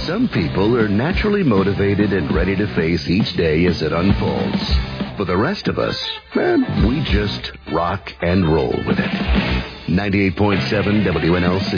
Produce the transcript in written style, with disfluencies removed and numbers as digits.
Some people are naturally motivated and ready to face each day as it unfolds. For the rest of us, we just rock and roll with it. 98.7 WNLC.